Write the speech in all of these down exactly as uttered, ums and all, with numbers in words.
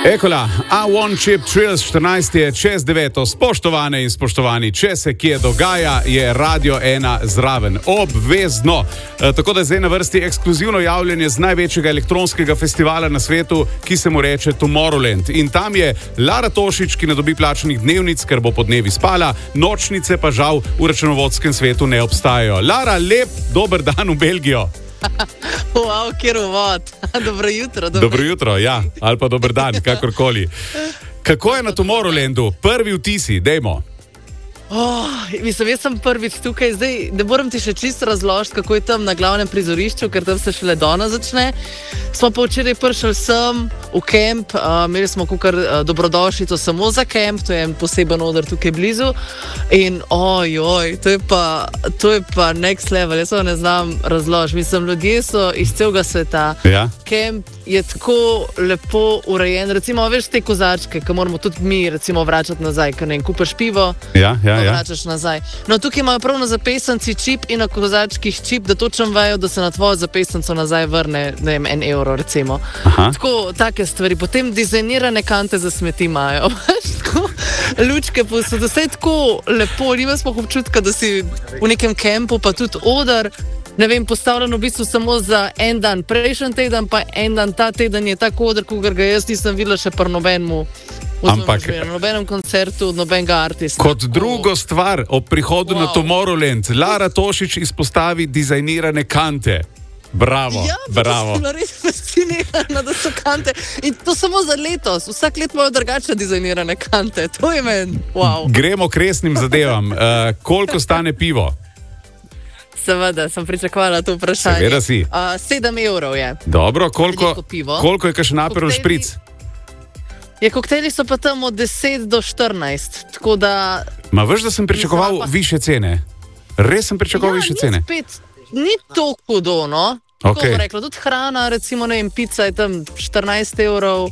Ekola, A one Chip Trills štirinajst je čez deveto. Spoštovane in spoštovani, če se kje dogaja, je Radio ena zraven. Obvezno. E, tako da zdaj na vrsti ekskluzivno javljanje z največjega elektronskega festivala na svetu, ki se mu reče Tomorrowland. In tam je Lara Tošič, ki ne dobi plačanih dnevnic, ker bo po dnevi spala, nočnice pa žal v računovodskem svetu ne obstajajo. Lara, lep dober dan v Belgijo. Wow, kjer uvod. Dobro jutro. Dobro, dobro jutro, ja. Ali pa dober dan, kakorkoli. Kako je na Tomorrowlandu? Prvi vtisi, dejmo. Oh, mislim, jaz sem prvič tukaj, zdaj ne moram ti še čisto razložiti, kako je tam na glavnem prizorišču, ker tam se šele danes začne. Smo pa včeraj prišli sem v kamp, uh, imeli smo kukar uh, dobrodošlico samo za kamp, to je en poseben oder tukaj blizu. In ojoj, to je pa, to je pa next level, jaz to ne znam razložiti. Mislim, ljudje so iz celega sveta. Ja. Kamp je tako lepo urejen, recimo veš te kozačke, ki moramo tudi mi recimo vračati nazaj, ker ne vem, kupaš pivo. Ja, ja. Ja. Vračaš nazaj. No, tukaj imajo prav na zapestnici čip in na kozačkih čip, da točno vejo, da se na tvojo zapestnico nazaj vrne, ne vem, en evro recimo. Aha. Tako, take stvari. Potem dizajnirane kante za smeti imajo. Tako, lučke posod, vse je tako lepo. Nima smo občutka, da si v nekem kampu, pa tudi oder, ne vem, postavljen v bistvu samo za en dan. Prejšnji teden, pa en dan ta teden je tako oder, kogar ga jaz nisem videla še pri nobenemu. Ampak na nobenem koncertu, nobenega artista. Kot drugo stvar ob prihodu wow. na Tomorrowland, Lara Tošič izpostavi dizajnirane kante. Bravo, ja, bravo. Ja, sem bila res fascinirana, da so kante. In to samo za letos. Vsak let imajo drugačne dizajnirane kante. To je meni, wow. Gremo k resnim zadevam. Uh, koliko stane pivo? Seveda, sem pričakovala to vprašanje. Seveda si. Uh, sedem evrov je. Dobro, koliko, koliko je kakšen Aperol Spritz? Je, koktejli so pa tam od deset do štirinajst, tako da... Ma veš, da sem pričakoval pa... više cene? Res sem pričakoval ja, više cene? Spet, ni to hudo, no? Tako okay. rekla, tudi hrana, recimo, ne vem, pizza je tam štirinajst evrov,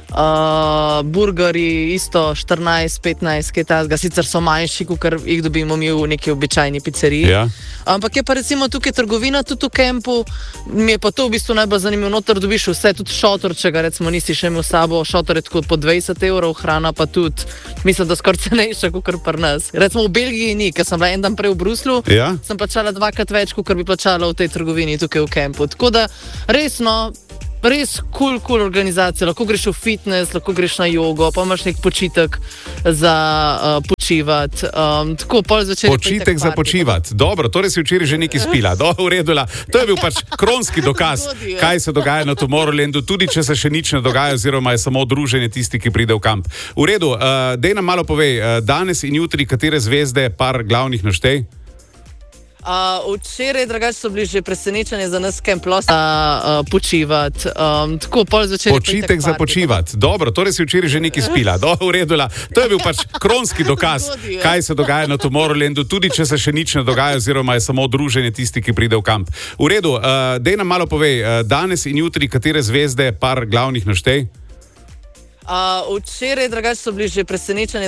uh, burgeri isto štirinajst, petnajst, kaj tazga, sicer so manjši, ker jih dobimo mi v neki običajni pizzeriji. Ja. Ampak je pa recimo tukaj trgovina tudi v kampu, mi je pa to v bistvu najbolj zanimivo, noter dobiš vse, tudi šotor, če ga recimo nisi še imel s sabo, šotor je tako po dvajset evrov, hrana pa tudi, mislim, da skoraj cenejša, kot pri nas. Recimo v Belgiji ni, ker sem bila en dan prej v Bruslu, ja. sem plačala dvakrat več, kot bi plačala v tej trgovini tukaj v kampu. Tako da resno, res kul, cool, kul cool organizacija, lahko greš v fitness, lahko greš na jogo, pa imaš nek počitek za uh, počivati. Um, tako, pol zvečer. Počitek za počivati. Dobro, torej si včeraj že nekaj spila. Dobro, uredila. To je bil pač kronski dokaz, kaj se dogaja na Tomorrowlandu, tudi če se še nič ne dogaja, oziroma je samo druženje tisti, ki pride v kamp. V redu, uh, dej nam malo povej, uh, danes in jutri, katere zvezde, par glavnih naštej? Uh, včeraj, drugače, so bili že presenečeni za nas, kamp losa uh, počivati. Um, tako, pol zvečer. Počitek za počivati. Dobro, torej si včeraj že nekaj spila. Dobro, uredila. To je bil pač kronski dokaz, kaj se dogaja na Tomorrowlandu, tudi če se še nič ne dogaja, oziroma je samo druženje tisti, ki pride v kamp. V redu, uh, dej nam malo povej, uh, danes in jutri, katere zvezde, par glavnih naštej? Uh, včeraj, drugače, so bili že presenečeni.